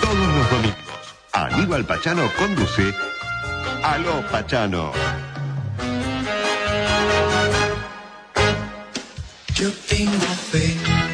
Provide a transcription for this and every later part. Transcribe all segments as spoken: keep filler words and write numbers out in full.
Todos los domingos, Aníbal Pachano conduce Aló Pachano. Yo tengo fe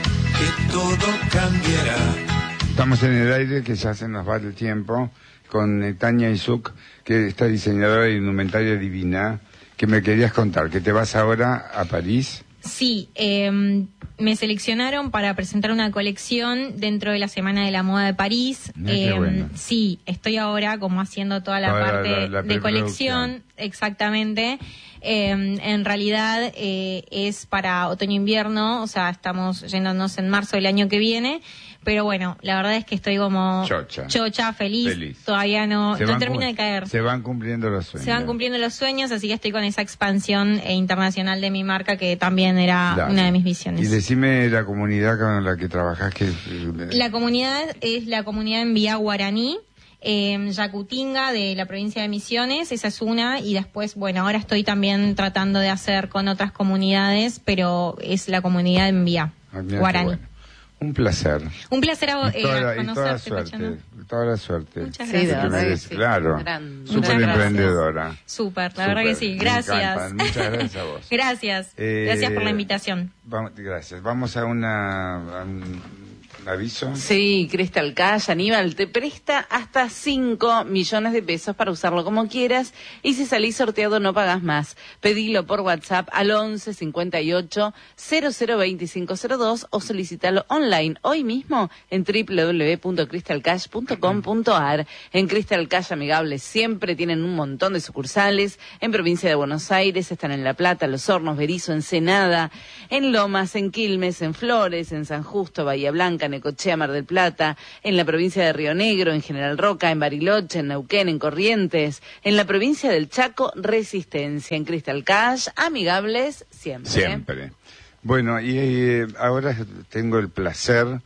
que todo cambiará. Estamos en el aire, que ya se nos va el tiempo, con eh, Tania Isuk, que está diseñadora de indumentaria divina, que me querías contar, que te vas ahora a París. Sí, eh, me seleccionaron para presentar una colección dentro de la Semana de la Moda de París. Ah, qué eh, bueno. Sí, estoy ahora como haciendo toda la Toda la- parte la- la de colección, preproducción. exactamente. Eh, en realidad eh, es para otoño-invierno, o sea, estamos yéndonos en marzo del año que viene. Pero bueno, la verdad es que estoy como Chocha. chocha, feliz. Feliz. Todavía no, Se no van termina cum- de caer. Se van cumpliendo los sueños. Se van cumpliendo los sueños, así que estoy con esa expansión eh, internacional de mi marca, que también era Dale. una de mis visiones. Y decime la comunidad con la que trabajás, que... La comunidad es la comunidad en Vía Guaraní, eh, Yacutinga, de la provincia de Misiones, esa es una, y después, bueno, ahora estoy también tratando de hacer con otras comunidades, pero es la comunidad en Vía Ah, mirá qué Guaraní. bueno. Un placer. Un placer a, Y toda, eh, la, y toda la conocerte, suerte, Pachano. toda la suerte. Muchas Sí, gracias. de Que verdad que mereces, sí. claro. Gran- Súper Muchas gracias. emprendedora. Súper, la verdad que sí. Me Gracias. encantan. Muchas gracias a vos. Gracias. Eh, Gracias por la invitación. Vamos, gracias. Vamos a, una, a un aviso. Sí, Crystal Cash, Aníbal, te presta hasta cinco millones de pesos para usarlo como quieras, y si salís sorteado no pagas más. Pedilo por WhatsApp al once cincuenta y ocho cero cero veinticinco cero dos o solicítalo online hoy mismo en doble u doble u doble u punto crystal cash punto com punto a r. En Crystal Cash Amigables siempre tienen un montón de sucursales. En provincia de Buenos Aires están en La Plata, Los Hornos, Berizo, Ensenada, en Lomas, en Quilmes, en Flores, en San Justo, Bahía Blanca, Necochea, Mar del Plata, en la provincia de Río Negro, en General Roca, en Bariloche, en Neuquén, en Corrientes, en la provincia del Chaco, Resistencia, en Crystal Cash, Amigables siempre. Siempre. Bueno, y eh, ahora tengo el placer,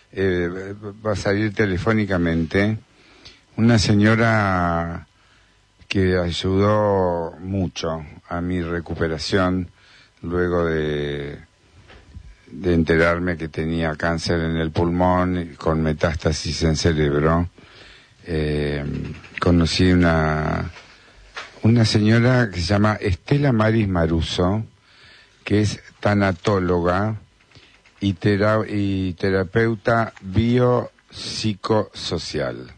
eh, va a salir telefónicamente, una señora que ayudó mucho a mi recuperación luego de, de enterarme que tenía cáncer en el pulmón y con metástasis en cerebro. Eh, conocí una, una señora que se llama Estela Maris Maruso, que es tanatóloga y, tera, y terapeuta biopsicosocial.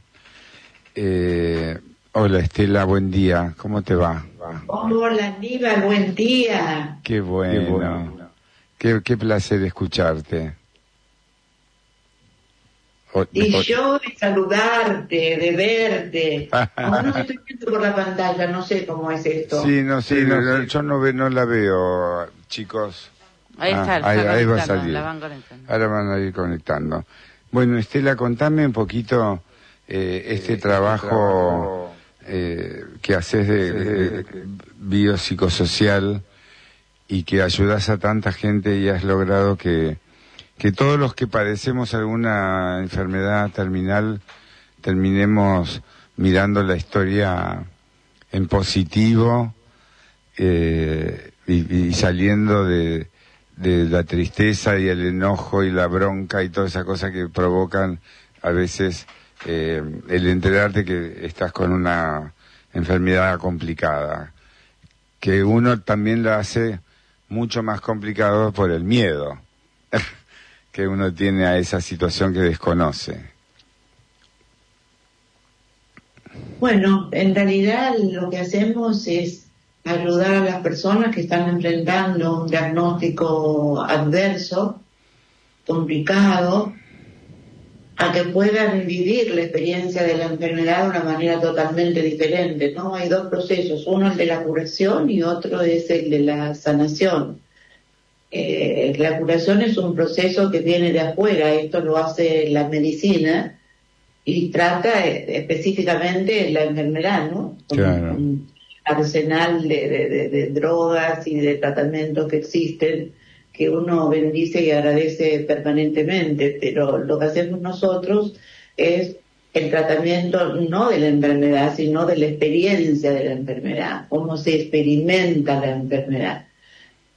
Eh, hola Estela, buen día, ¿cómo te va? Hola Aníbal, buen día. Qué bueno, qué, bueno. qué, qué placer escucharte. O, Y o, yo de saludarte, de verte. Ahora no estoy viendo por la pantalla, no sé cómo es esto. Sí, no, sí, no, no, yo no, ve, no la veo, chicos. Ahí está, Ah, ahí, ahí va a conectando, salir. la van conectando. Ahora van a ir conectando. Bueno, Estela, contame un poquito eh, este eh, trabajo eh, que haces de, de, de biopsicosocial y que ayudas a tanta gente y has logrado que, que todos los que padecemos alguna enfermedad terminal terminemos mirando la historia en positivo eh, y, y saliendo de, de la tristeza y el enojo y la bronca y toda esa cosa que provocan a veces eh, el enterarte que estás con una enfermedad complicada, que uno también la hace mucho más complicado por el miedo que uno tiene a esa situación que desconoce. Bueno, en realidad lo que hacemos es ayudar a las personas que están enfrentando un diagnóstico adverso, complicado, a que puedan vivir la experiencia de la enfermedad de una manera totalmente diferente, ¿no? Hay dos procesos, uno el de la curación y otro es el de la sanación. Eh, la curación es un proceso que viene de afuera, esto lo hace la medicina y trata específicamente la enfermedad, ¿no? Con Claro. un arsenal de, de, de, de drogas y de tratamientos que existen, que uno bendice y agradece permanentemente, pero lo que hacemos nosotros es el tratamiento no de la enfermedad, sino de la experiencia de la enfermedad, cómo se experimenta la enfermedad.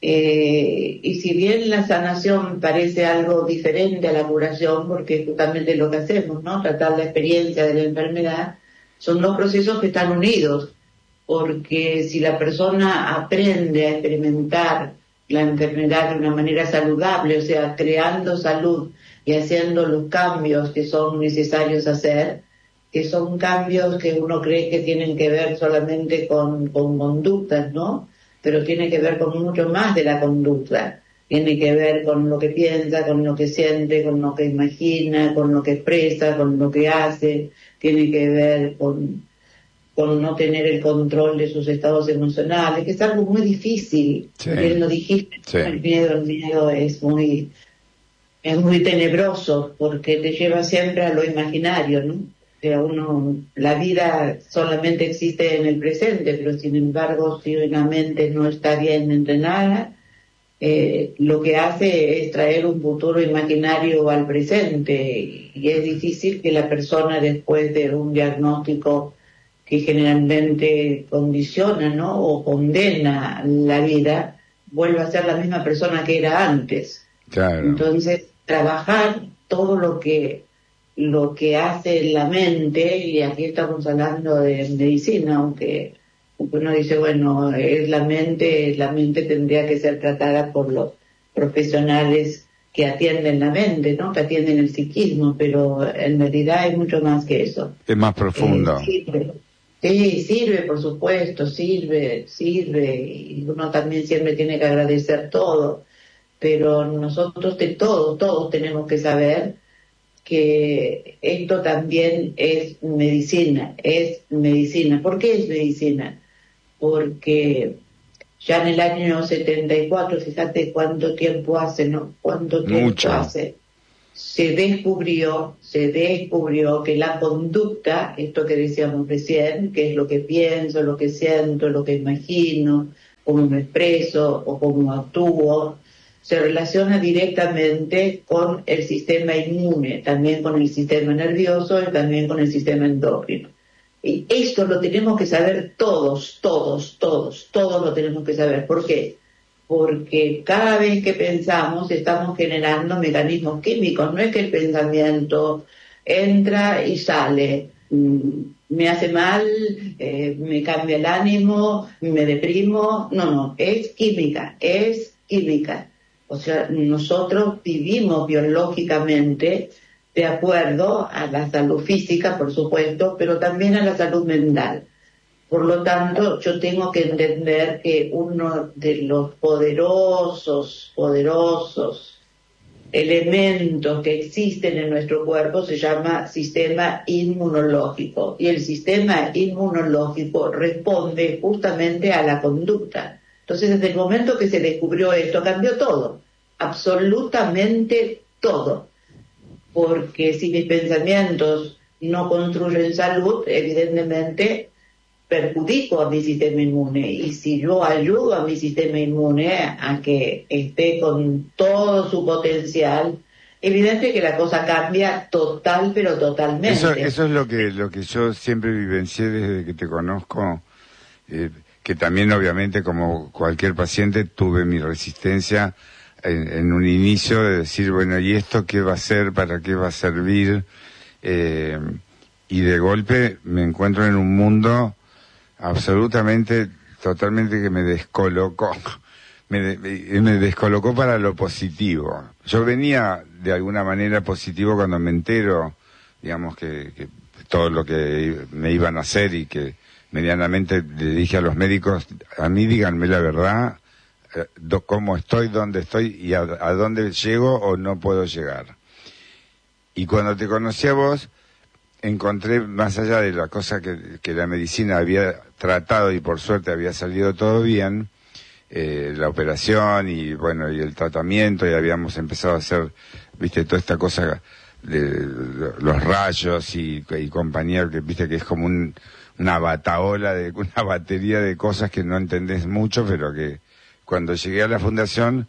Eh, y si bien la sanación parece algo diferente a la curación, porque es justamente lo que hacemos, ¿no? Tratar la experiencia de la enfermedad, son dos procesos que están unidos, porque si la persona aprende a experimentar la enfermedad de una manera saludable, o sea, creando salud y haciendo los cambios que son necesarios hacer, que son cambios que uno cree que tienen que ver solamente con, con conductas, ¿no? Pero tiene que ver con mucho más de la conducta. Tiene que ver con lo que piensa, con lo que siente, con lo que imagina, con lo que expresa, con lo que hace. Tiene que ver con, con no tener el control de sus estados emocionales, que es algo muy difícil. Sí. Bien lo dijiste, Sí. el miedo, el miedo es muy, es muy tenebroso, porque te lleva siempre a lo imaginario, ¿no? O sea, uno, la vida solamente existe en el presente, pero sin embargo, si una mente no está bien entrenada, eh, lo que hace es traer un futuro imaginario al presente, y es difícil que la persona, después de un diagnóstico que generalmente condiciona, ¿no?, o condena la vida, vuelva a ser la misma persona que era antes. Claro. Entonces, trabajar todo lo que lo que hace la mente, y aquí estamos hablando de medicina, aunque uno dice, bueno, es la mente, la mente tendría que ser tratada por los profesionales que atienden la mente, ¿no?, que atienden el psiquismo, pero en realidad hay mucho más que eso. Es más profundo. Eh, sirve. Sí, sirve, por supuesto, sirve, sirve, y uno también siempre tiene que agradecer todo, pero nosotros de todos, todos tenemos que saber que esto también es medicina, es medicina. ¿Por qué es medicina? Porque ya en el año setenta y cuatro, fíjate cuánto tiempo hace, ¿no? Cuánto tiempo Mucho. hace. Se descubrió, se descubrió que la conducta, esto que decíamos recién, que es lo que pienso, lo que siento, lo que imagino, cómo me expreso o cómo actúo, se relaciona directamente con el sistema inmune, también con el sistema nervioso y también con el sistema endocrino. Y esto lo tenemos que saber todos, todos, todos, todos lo tenemos que saber. ¿Por qué? Porque cada vez que pensamos estamos generando mecanismos químicos. No es que el pensamiento entra y sale, me hace mal, eh, me cambia el ánimo, me deprimo. No, no, es química, es química. O sea, nosotros vivimos biológicamente de acuerdo a la salud física, por supuesto, pero también a la salud mental. Por lo tanto, yo tengo que entender que uno de los poderosos, poderosos elementos que existen en nuestro cuerpo se llama sistema inmunológico. Y el sistema inmunológico responde justamente a la conducta. Entonces, desde el momento que se descubrió esto, cambió todo, absolutamente todo. Porque si mis pensamientos no construyen salud, evidentemente perjudico a mi sistema inmune. Y si yo ayudo a mi sistema inmune a que esté con todo su potencial, evidente que la cosa cambia total, pero totalmente. Eso, eso es lo que, lo que yo siempre vivencié desde que te conozco. Eh, que también obviamente como cualquier paciente tuve mi resistencia en, en un inicio de decir, bueno, ¿y esto qué va a ser? ¿Para qué va a servir? Eh, y de golpe me encuentro en un mundo absolutamente, totalmente que me descolocó, me, me, me descolocó para lo positivo. Yo venía de alguna manera positivo cuando me entero, digamos, que, que todo lo que me iban a hacer y que medianamente le dije a los médicos, a mí díganme la verdad, eh, do, cómo estoy, dónde estoy y a, a dónde llego o no puedo llegar. Y cuando te conocí a vos, encontré, más allá de la cosa que, que la medicina había tratado y por suerte había salido todo bien, eh, la operación y bueno, y el tratamiento, y habíamos empezado a hacer, viste, toda esta cosa de los rayos y, y compañía, que viste que es como un una bataola, de una batería de cosas que no entendés mucho, pero que cuando llegué a la fundación,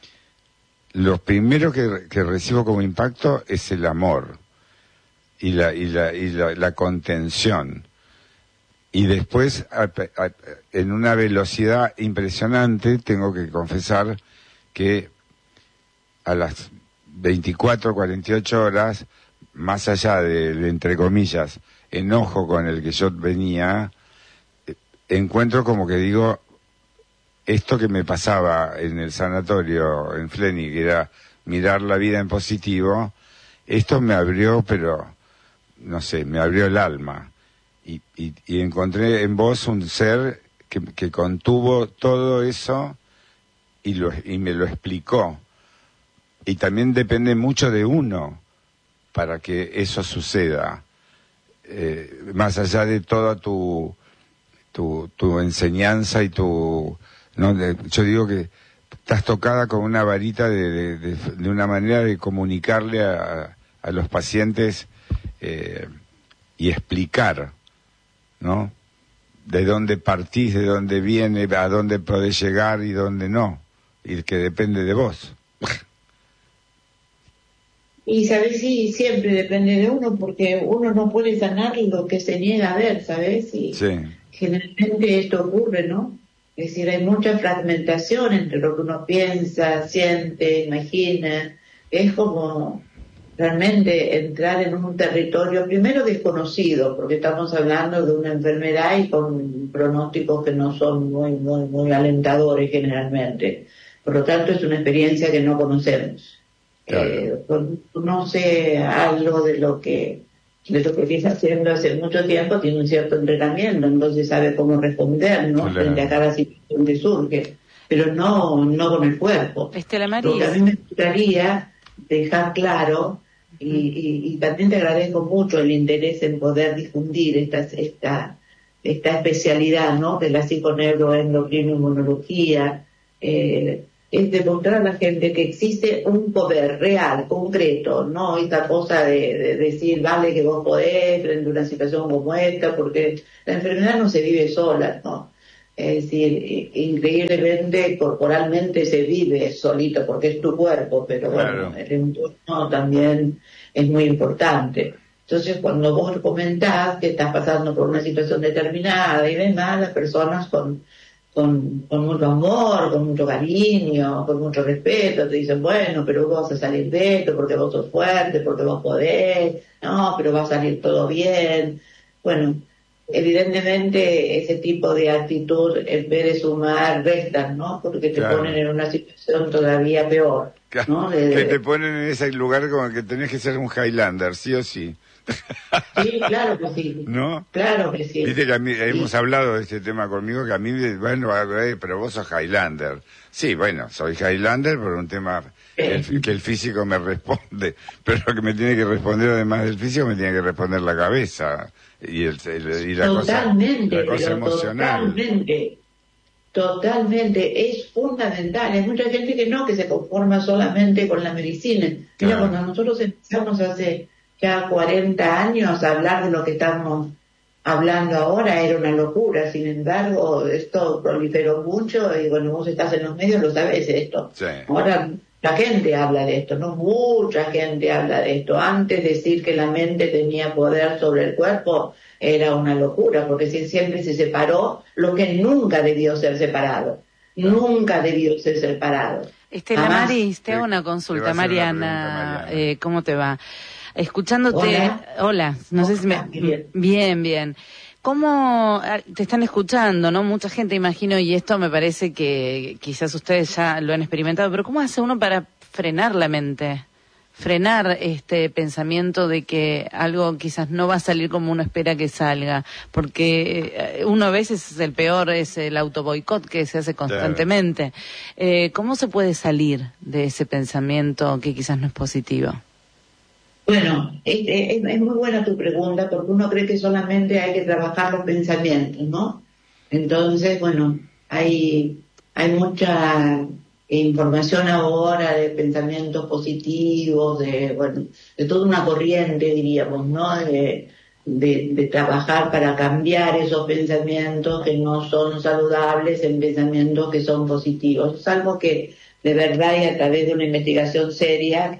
lo primero que, que recibo como impacto es el amor y la y la y la, la contención. y después, a, a, en una velocidad impresionante, tengo que confesar que a las veinticuatro, cuarenta y ocho horas, más allá del, entre comillas, enojo con el que yo venía, eh, encuentro como que digo, esto que me pasaba en el sanatorio en Fleni, que era mirar la vida en positivo, esto me abrió, pero, no sé, me abrió el alma. Y, y, y encontré en vos un ser que, que contuvo todo eso y, lo, y me lo explicó. Y también depende mucho de uno para que eso suceda. Eh, más allá de toda tu, tu, tu enseñanza y tu... no de, yo digo que estás tocada con una varita de, de, de, de una manera de comunicarle a, a los pacientes eh, y explicar, ¿no? De dónde partís, de dónde viene, a dónde podés llegar y dónde no. Y que depende de vos. Y sabes, sí, siempre depende de uno, porque uno no puede sanar lo que se niega a ver, ¿sabes? Y sí. Generalmente esto ocurre, ¿no? Es decir, hay mucha fragmentación entre lo que uno piensa, siente, imagina. Es como realmente entrar en un territorio primero desconocido, porque estamos hablando de una enfermedad y con pronósticos que no son muy, muy, muy alentadores generalmente. Por lo tanto, es una experiencia que no conocemos. Claro. Eh, no sé algo de lo que de lo que viene haciendo hace mucho tiempo, tiene un cierto entrenamiento, entonces sabe cómo responder, ¿no? Claro. Frente a cada situación que surge, pero no no con el cuerpo. Estela Maris. Lo que a mí me gustaría dejar claro, y, y, y también te agradezco mucho el interés en poder difundir esta esta esta especialidad, ¿no? De la psiconeuroendocrinoinmunología, eh, es demostrar a la gente que existe un poder real, concreto, no esta cosa de, de decir, vale, que vos podés frente a una situación como esta, porque la enfermedad no se vive sola, ¿no? Es decir, increíblemente, corporalmente se vive solito, porque es tu cuerpo, pero bueno, claro, el entorno también es muy importante. Entonces, cuando vos comentás que estás pasando por una situación determinada y demás, las personas con Con, con mucho amor, con mucho cariño, con mucho respeto, te dicen, bueno, pero vos vas a salir de esto porque vos sos fuerte, porque vos podés, no, pero va a salir todo bien. Bueno, evidentemente ese tipo de actitud, en vez de sumar, restan, ¿no? Porque te claro. ponen en una situación todavía peor, ¿no? De, que te ponen en ese lugar como que tenés que ser un Highlander, sí o sí. Sí, claro que sí. ¿No? Claro que sí. Viste que a mí, sí. hemos hablado de este tema conmigo, que a mí, bueno, pero vos sos Highlander. Sí, bueno, soy Highlander por un tema el, que el físico me responde, pero lo que me tiene que responder además del físico me tiene que responder la cabeza y, el, el, y la totalmente, cosa, la cosa emocional. Totalmente. Totalmente, es fundamental. Hay mucha gente que no, que se conforma solamente con la medicina. Mira, claro. Cuando nosotros empezamos hace ya cuarenta años a hablar de lo que estamos hablando ahora era una locura. Sin embargo, esto proliferó mucho y bueno, vos estás en los medios, lo sabés esto. Sí. Ahora la gente habla de esto, no mucha gente habla de esto. Antes decir que la mente tenía poder sobre el cuerpo era una locura, porque siempre se separó lo que nunca debió ser separado. No. Nunca debió ser separado. Estela Maris, te hago una consulta, Mariana, Mariana. Eh, ¿cómo te va? Escuchándote, hola, hola no hola, sé si me... Bien. bien, bien. ¿Cómo te están escuchando, no? Mucha gente, imagino, y esto me parece que quizás ustedes ya lo han experimentado, pero ¿cómo hace uno para frenar la mente? Frenar este pensamiento de que algo quizás no va a salir como uno espera que salga, porque uno a veces es el peor, es el autoboicot que se hace constantemente. Claro. Eh, ¿Cómo se puede salir de ese pensamiento que quizás no es positivo? Bueno, es, es, es muy buena tu pregunta, porque uno cree que solamente hay que trabajar los pensamientos, ¿no? Entonces, bueno, hay, hay mucha información ahora de pensamientos positivos, de, bueno, de toda una corriente, diríamos, ¿no? De, de, de trabajar para cambiar esos pensamientos que no son saludables en pensamientos que son positivos. Es algo que, de verdad, y a través de una investigación seria,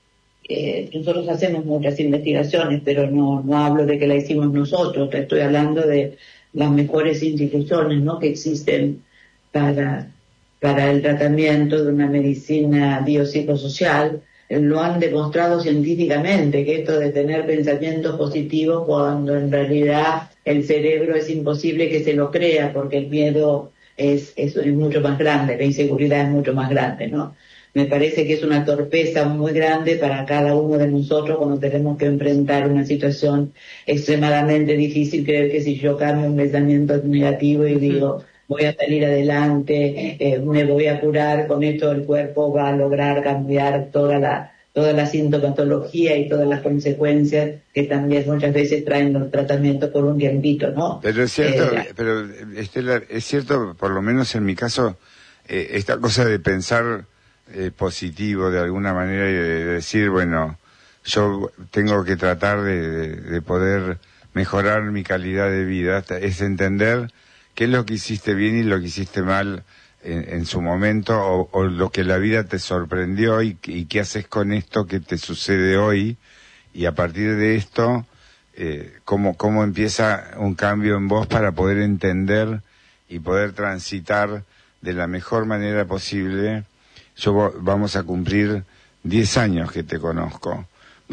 Eh, nosotros hacemos muchas investigaciones, pero no no hablo de que la hicimos nosotros, te estoy hablando de, las mejores instituciones, ¿no?, que existen para, para el tratamiento de una medicina biopsicosocial, lo han demostrado científicamente, que esto de tener pensamientos positivos cuando en realidad el cerebro es imposible que se lo crea, porque el miedo es, es, es mucho más grande, la inseguridad es mucho más grande, ¿no? Me parece que es una torpeza muy grande para cada uno de nosotros cuando tenemos que enfrentar una situación extremadamente difícil, creer que si yo cambio un pensamiento negativo y digo voy a salir adelante, eh, me voy a curar, con esto el cuerpo va a lograr cambiar toda la toda la sintomatología y todas las consecuencias que también muchas veces traen los tratamientos por un tiempito, ¿no? Pero es cierto, Eh, pero Estela, es cierto, por lo menos en mi caso, eh, esta cosa de pensar eh, positivo de alguna manera y de decir, bueno, yo tengo que tratar de, de, de poder mejorar mi calidad de vida, es entender qué es lo que hiciste bien y lo que hiciste mal en, en su momento, o, o lo que la vida te sorprendió y, y qué haces con esto que te sucede hoy, y a partir de esto, eh, cómo, cómo empieza un cambio en vos para poder entender y poder transitar de la mejor manera posible. Yo vamos a cumplir diez años que te conozco.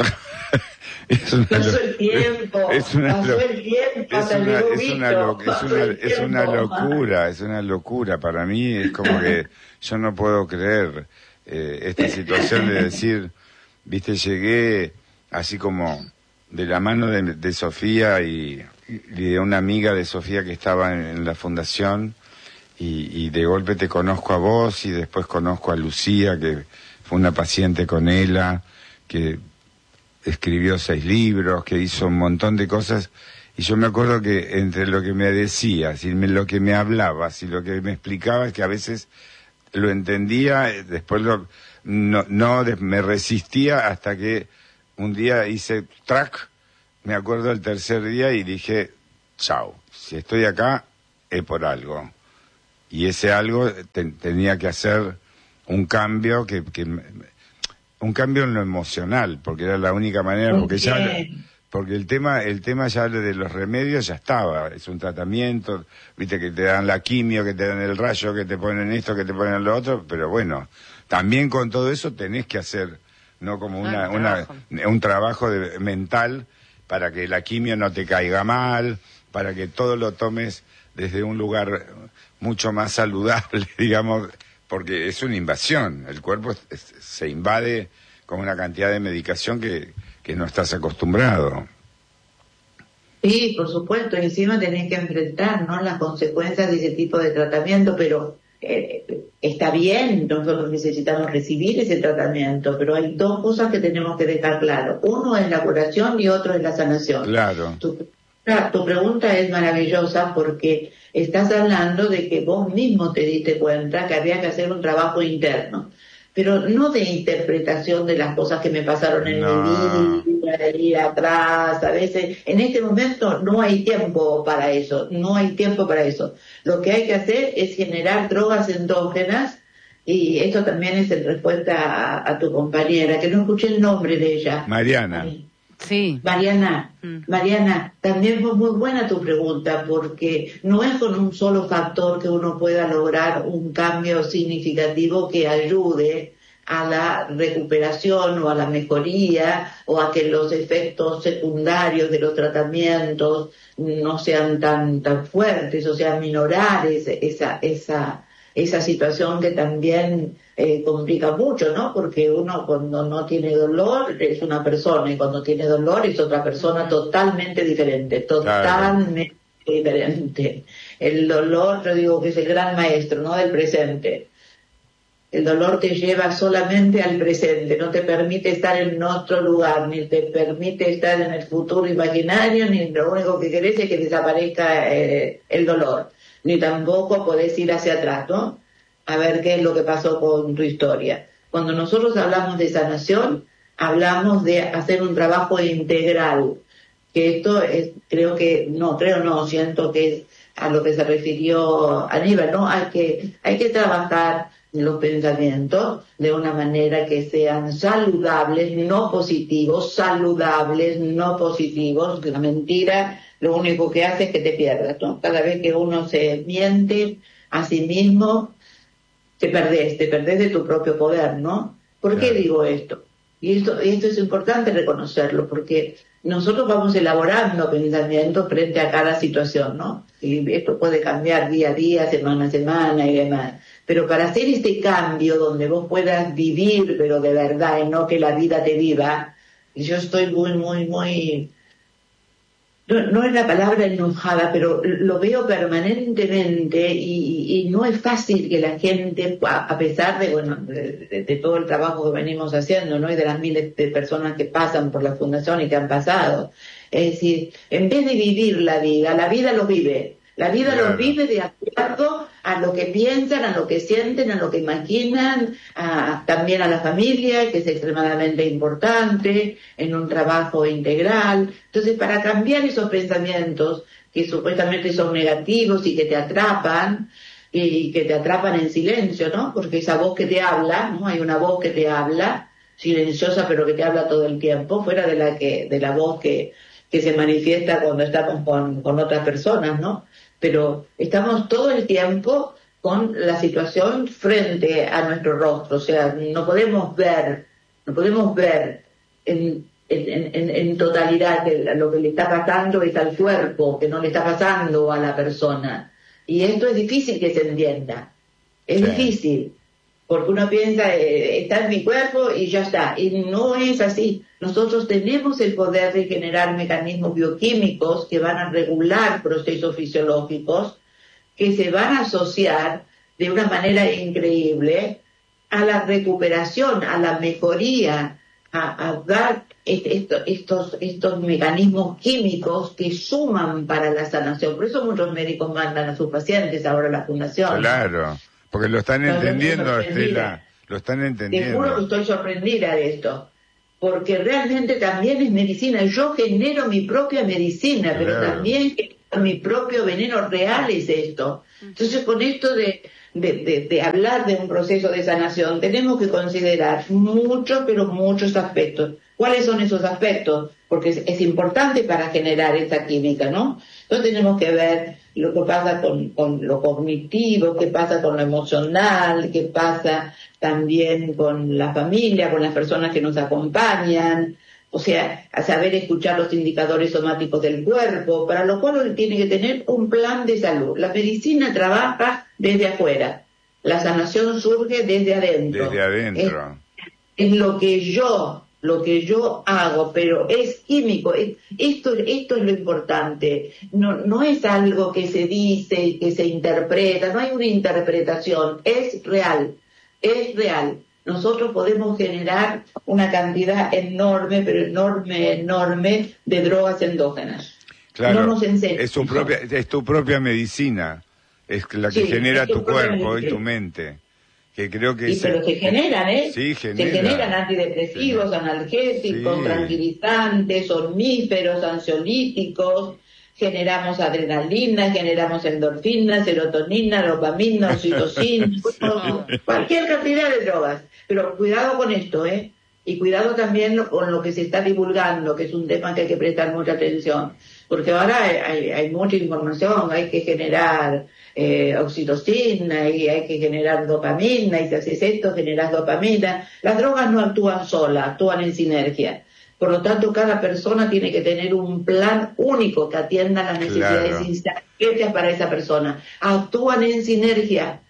Es una, pasó el tiempo, es una, pasó el tiempo, es hasta una, llegó es una, Vito, lo- es pasó una, el es una tiempo. locura, es una locura. Para mí es como que yo no puedo creer eh, esta situación de decir, viste, llegué así como de la mano de, de Sofía y, y de una amiga de Sofía que estaba en, en la fundación, y, y de golpe te conozco a vos y después conozco a Lucía, que fue una paciente con ella, que escribió seis libros, que hizo un montón de cosas, y yo me acuerdo que entre lo que me decías y me, lo que me hablabas y lo que me explicabas, que a veces lo entendía, eh, después lo, no, no de- me resistía hasta que un día hice track, me acuerdo el tercer día y dije, chao, si estoy acá es por algo. Y ese algo te- tenía que hacer un cambio que, que me- un cambio en lo emocional, porque era la única manera, Muy porque ya bien. porque el tema el tema ya de los remedios ya estaba, es un tratamiento, viste, que te dan la quimio, que te dan el rayo, que te ponen esto, que te ponen lo otro, pero bueno, también con todo eso tenés que hacer, no como una, Ah, una trabajo. un trabajo de- mental para que la quimio no te caiga mal, para que todo lo tomes desde un lugar mucho más saludable, digamos, porque es una invasión, el cuerpo es- es- se invade con una cantidad de medicación que, que no estás acostumbrado. Sí, por supuesto, encima tenés que enfrentar, ¿no?, las consecuencias de ese tipo de tratamiento, pero eh, está bien, nosotros necesitamos recibir ese tratamiento, pero hay dos cosas que tenemos que dejar claro. Uno es la curación y otro es la sanación. Claro, Tu, ah, tu pregunta es maravillosa porque estás hablando de que vos mismo te diste cuenta que había que hacer un trabajo interno, pero no de interpretación de las cosas que me pasaron en No. mi vida, de ir atrás. A veces, en este momento no hay tiempo para eso, no hay tiempo para eso. Lo que hay que hacer es generar drogas endógenas, y esto también es en respuesta a, a tu compañera, que no escuché el nombre de ella. Mariana. Ay. Sí. Mariana, Mm. Mariana, también fue muy buena tu pregunta, porque no es con un solo factor que uno pueda lograr un cambio significativo que ayude a la recuperación o a la mejoría, o a que los efectos secundarios de los tratamientos no sean tan tan fuertes, o sea, minorar ese- esa esa esa situación que también eh, complica mucho, ¿no? Porque uno cuando no tiene dolor es una persona, y cuando tiene dolor es otra persona totalmente diferente, totalmente diferente. El dolor, yo digo que es el gran maestro, ¿no?, del presente. El dolor te lleva solamente al presente, no te permite estar en otro lugar, ni te permite estar en el futuro imaginario, ni lo único que querés es que desaparezca eh, el dolor, ni tampoco podés ir hacia atrás, ¿no?, a ver qué es lo que pasó con tu historia. Cuando nosotros hablamos de sanación, hablamos de hacer un trabajo integral, que esto es, creo que, no, creo no, siento que es a lo que se refirió Aníbal, ¿no? Hay que, hay que trabajar los pensamientos de una manera que sean saludables, no positivos, saludables, no positivos. La mentira lo único que hace es que te pierdas, ¿no? Cada vez que uno se miente a sí mismo, te perdés, te perdés de tu propio poder, ¿no? ¿Por qué digo esto? Y esto, y esto es importante reconocerlo, porque nosotros vamos elaborando pensamientos frente a cada situación, ¿no? Y esto puede cambiar día a día, semana a semana y demás. Pero para hacer este cambio donde vos puedas vivir, pero de verdad, y no que la vida te viva, y yo estoy muy, muy, muy... No, no es la palabra enojada, pero lo veo permanentemente y, y no es fácil que la gente, a pesar de, bueno, de, de, de todo el trabajo que venimos haciendo, ¿no? Y de las miles de personas que pasan por la fundación y que han pasado. Es decir, en vez de vivir la vida, la vida lo vive. La vida Claro. lo vive de acuerdo a lo que piensan, a lo que sienten, a lo que imaginan, a, también a la familia, que es extremadamente importante, en un trabajo integral. Entonces, para cambiar esos pensamientos que supuestamente son negativos y que te atrapan, y que te atrapan en silencio, ¿no? Porque esa voz que te habla, ¿no? Hay una voz que te habla, silenciosa pero que te habla todo el tiempo, fuera de la que, de la voz que, que se manifiesta cuando estamos con, con otras personas, ¿no? Pero estamos todo el tiempo con la situación frente a nuestro rostro, o sea, no podemos ver, no podemos ver en, en, en, en totalidad lo que le está pasando es al cuerpo, que no le está pasando a la persona. Y esto es difícil que se entienda, es Sí. difícil, porque uno piensa, eh, está en mi cuerpo y ya está, y no es así. Nosotros tenemos el poder de generar mecanismos bioquímicos que van a regular procesos fisiológicos, que se van a asociar de una manera increíble a la recuperación, a la mejoría, a, a dar est- esto- estos, estos mecanismos químicos que suman para la sanación. Por eso muchos médicos mandan a sus pacientes ahora a la fundación. Claro, porque lo están Claro, entendiendo, estoy sorprendida. Estela, lo están Te juro que entendiendo. estoy sorprendida de esto, porque realmente también es medicina. Yo genero mi propia medicina, pero Claro. también genero mi propio veneno real es esto. Entonces, con esto de, de, de, de hablar de un proceso de sanación, tenemos que considerar muchos, pero muchos aspectos. ¿Cuáles son esos aspectos? Porque es, es importante para generar esa química, ¿no? Entonces tenemos que ver lo que pasa con, con lo cognitivo, qué pasa con lo emocional, qué pasa también con la familia, con las personas que nos acompañan, o sea, a saber escuchar los indicadores somáticos del cuerpo, para lo cual uno tiene que tener un plan de salud. La medicina trabaja desde afuera, la sanación surge desde adentro. Desde adentro. Es, es lo que yo, lo que yo hago, pero es químico. Es, esto, esto es lo importante. No, no es algo que se dice y que se interpreta, no hay una interpretación, es real, es real. Nosotros podemos generar una cantidad enorme, pero enorme, enorme de drogas endógenas. Claro, No nos enseñan. es, su propia, es tu propia medicina, es la que Sí, genera es tu tu propia cuerpo y medicina. tu mente. Que creo que Sí, es- pero se generan, ¿eh? Sí, genera. Se generan antidepresivos, Genera. analgésicos, Sí. tranquilizantes, omníferos, ansiolíticos. Generamos adrenalina, generamos endorfina, serotonina, dopamina, oxitocina, bueno, cualquier cantidad de drogas. Pero cuidado con esto, ¿eh? Y cuidado también lo- con lo que se está divulgando, que es un tema que hay que prestar mucha atención. Porque ahora hay, hay, hay mucha información, hay que generar eh, oxitocina y hay que generar dopamina, y si haces esto generas dopamina. Las drogas no actúan solas, actúan en sinergia. Por lo tanto, cada persona tiene que tener un plan único que atienda las necesidades Claro. instantáneas para esa persona. Actúan en sinergia.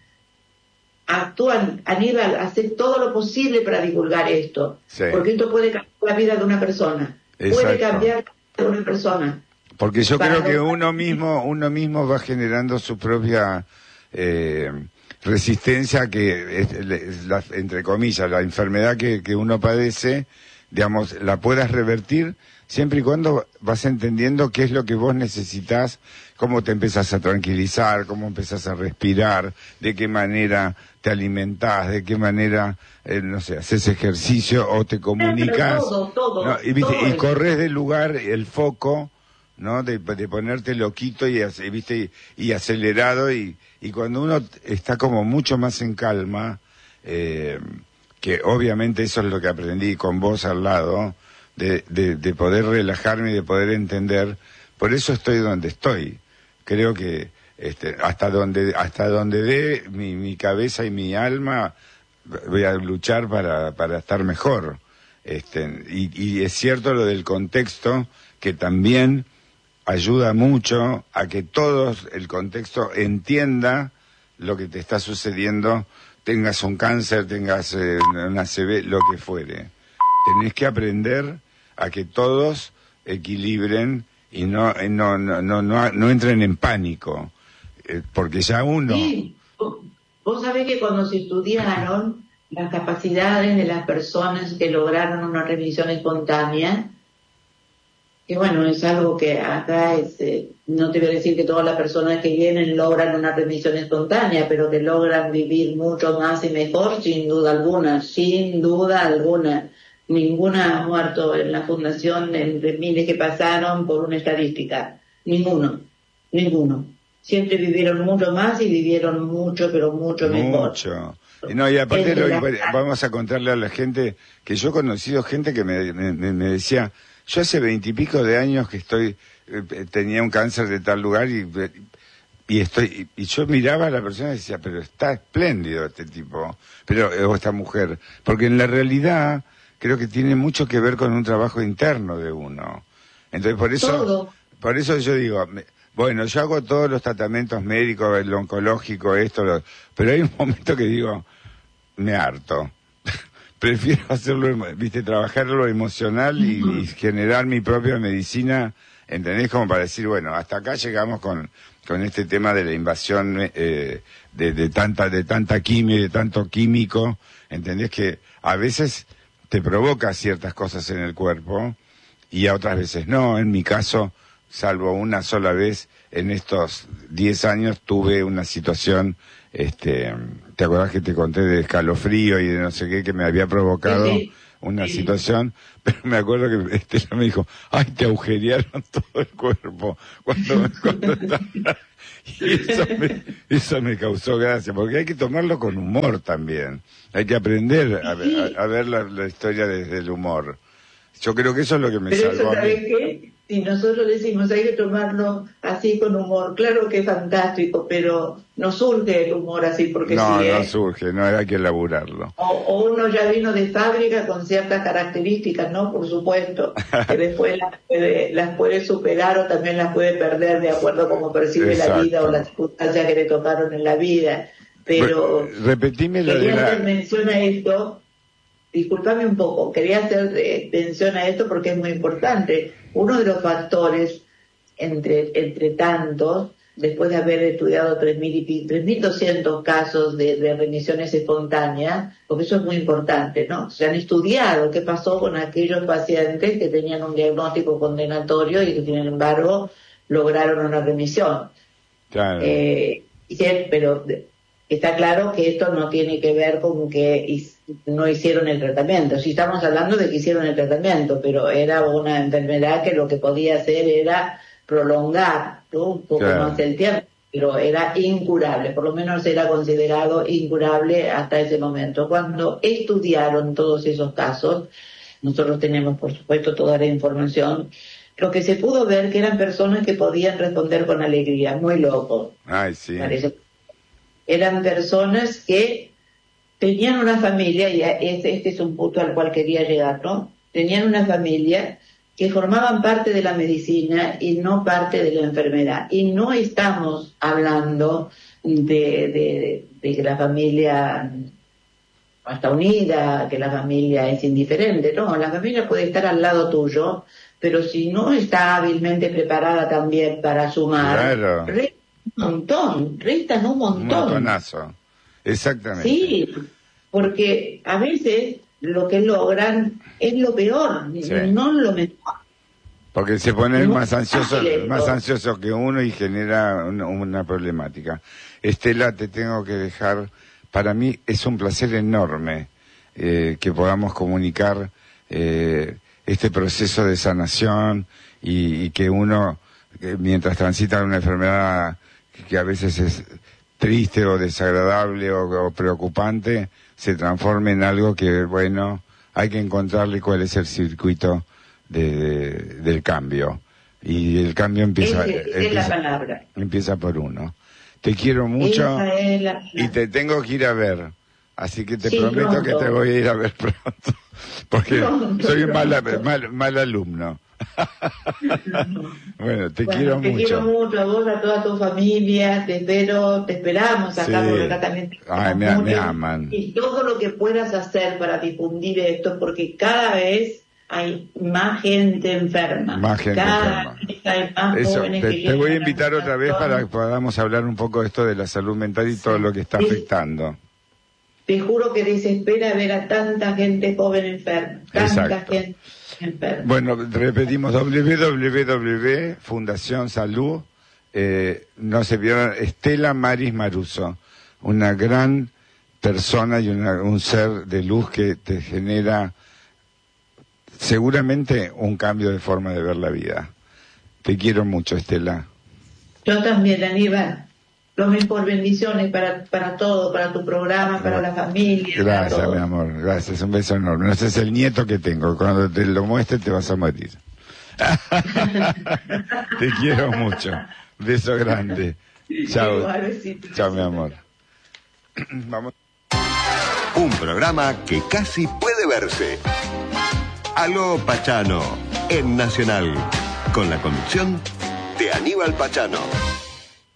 Actúan, Aníbal, hacer todo lo posible para divulgar esto. Sí. Porque esto puede cambiar la vida de una persona. Puede Exacto. cambiar la vida de una persona. Porque yo Para creo que no- uno mismo, uno mismo va generando su propia eh, resistencia, que es, es la- entre comillas, la enfermedad que, que uno padece, digamos, la puedas revertir siempre y cuando vas entendiendo qué es lo que vos necesitas, cómo te empezás a tranquilizar, cómo empezás a respirar, de qué manera te alimentás, de qué manera, eh, no sé, haces ejercicio o te comunicas. Todo, todo, ¿no? Y, viste, todo y eso. corres del lugar, el foco, ¿no? De, de ponerte loquito y, ace- viste, y, y acelerado, y, y cuando uno está como mucho más en calma, eh, que obviamente eso es lo que aprendí con vos al lado, de, de, de poder relajarme y de poder entender. Por eso estoy donde estoy. Creo que este, hasta donde hasta donde dé mi, mi cabeza y mi alma voy a luchar para, para estar mejor. Este, y, y es cierto lo del contexto, que también ayuda mucho a que todos, el contexto, entienda lo que te está sucediendo, tengas un cáncer, tengas eh, una C B, lo que fuere. Tenés que aprender a que todos equilibren y no no no no no, no entren en pánico, eh, porque ya uno... Sí, vos sabés que cuando se estudiaron las capacidades de las personas que lograron una remisión espontánea, que bueno, es algo que acá es, eh, no te voy a decir que todas las personas que vienen logran una remisión espontánea, pero que logran vivir mucho más y mejor, sin duda alguna, sin duda alguna. Ninguna ha muerto en la fundación entre miles que pasaron por una estadística. Ninguno, ninguno. Siempre vivieron mucho más y vivieron mucho, pero mucho mejor. Mucho. No, y aparte lo, vamos a contarle a la gente que yo he conocido gente que me, me, me decía, yo hace veintipico de años que estoy, eh, tenía un cáncer de tal lugar y, y estoy, y, y yo miraba a la persona y decía, pero está espléndido este tipo, pero, o esta mujer, porque en la realidad creo que tiene mucho que ver con un trabajo interno de uno. Entonces por eso, Todo. por eso yo digo, me, bueno, yo hago todos los tratamientos médicos, el oncológico, esto, lo, pero hay un momento que digo, me harto. Prefiero hacerlo, viste, trabajar lo emocional y, y generar mi propia medicina, ¿entendés? Como para decir, bueno, hasta acá llegamos con, con este tema de la invasión eh, de, de tanta, de tanta quimio y de tanto químico, ¿entendés? Que a veces te provoca ciertas cosas en el cuerpo y a otras veces no. En mi caso, salvo una sola vez en estos diez años, tuve una situación, este, ¿te acordás que te conté de escalofrío y de no sé qué, que me había provocado Sí, una sí. situación? Pero me acuerdo que Estela me dijo, ay, te agujerearon todo el cuerpo cuando, cuando estaba... Y eso me, eso me causó gracia, porque hay que tomarlo con humor también. Hay que aprender a, a, a ver la, la historia desde el humor. Yo creo que eso es lo que me Pero salvó eso, a mí. ¿sabes qué? Si nosotros decimos hay que tomarlo así con humor, claro que es fantástico, pero no surge el humor así porque No, sí, no ¿eh? surge, no hay que elaborarlo. O, o uno ya vino de fábrica con ciertas características, ¿no? Por supuesto, que después las puede, las puede superar o también las puede perder de acuerdo a cómo percibe Exacto. la vida o las circunstancias que le tocaron en la vida. Pero Bueno, repetime lo de quería la... hacer mención a esto, discúlpame un poco, quería hacer eh, mención a esto porque es muy importante. Uno de los factores, entre, entre tantos, después de haber estudiado tres mil y tres mil doscientos casos de, de remisiones espontáneas, porque eso es muy importante, ¿no? Se han estudiado qué pasó con aquellos pacientes que tenían un diagnóstico condenatorio y que, sin embargo, lograron una remisión. Claro. Eh, pero está claro que esto no tiene que ver con que no hicieron el tratamiento. Sí estamos hablando de que hicieron el tratamiento, pero era una enfermedad que lo que podía hacer era prolongar, ¿no? Un poco Claro. más el tiempo, pero era incurable, por lo menos era considerado incurable hasta ese momento. Cuando estudiaron todos esos casos, nosotros tenemos por supuesto toda la información, lo que se pudo ver que eran personas que podían responder con alegría, muy locos. Ay, sí. Parece. Eran personas que tenían una familia, y este, este es un punto al cual quería llegar, ¿no? Tenían una familia que formaban parte de la medicina y no parte de la enfermedad. Y no estamos hablando de, de, de que la familia no está unida, que la familia es indiferente, no, la familia puede estar al lado tuyo, pero si no está hábilmente preparada también para sumar, Claro. restan un montón, restan un Un montón. montonazo. Exactamente. Sí, porque a veces lo que logran es lo peor, Sí. no lo mejor. Porque se ponen No más ansiosos, fácil esto. más ansiosos que uno y genera una, una problemática. Estela, te tengo que dejar. Para mí es un placer enorme eh, que podamos comunicar eh, este proceso de sanación y, y que uno, eh, mientras transita una enfermedad que a veces es triste o desagradable o, o preocupante, se transforme en algo que, bueno, hay que encontrarle cuál es el circuito de, de, del cambio. Y el cambio empieza, Ese, esa empieza, es la palabra. empieza por uno. Te quiero mucho Esa es la, la... y te tengo que ir a ver. Así que te Sí, prometo pronto. que te voy a ir a ver pronto. Porque Pronto, soy un mal, pronto. mal, mal alumno. Bueno, te Bueno, quiero te mucho. quiero mucho, a vos, a toda tu familia, te espero, te esperamos acá, Sí. porque acá también te Ay, me- queremos me mucho. aman. Y todo lo que puedas hacer para difundir esto, porque cada vez hay más gente enferma. Más gente cada enferma. vez hay más Eso, jóvenes te, que te llegan voy a la invitar otra vez para que medicación. podamos hablar un poco de esto de la salud mental y todo lo que está Sí. afectando. Te juro que desespera ver a tanta gente joven enferma. Tanta Exacto. gente enferma. Bueno, repetimos, doble u doble u doble u punto Fundación Salud, eh, no se pierdan, Estela Maris Maruso, una gran persona y una- un ser de luz que te genera seguramente un cambio de forma de ver la vida. Te quiero mucho, Estela. Yo también, Aníbal. Lo mejor, bendiciones para, para todo, para tu programa, para la familia. para Gracias, todo. mi amor, gracias, un beso enorme. No, ese es el nieto que tengo, cuando te lo muestre te vas a morir. Te quiero mucho, beso grande. Chao, Igual, besito. chao, mi amor. Vamos. Un programa que casi puede verse. Aló Pachano, en Nacional, con la conducción de Aníbal Pachano.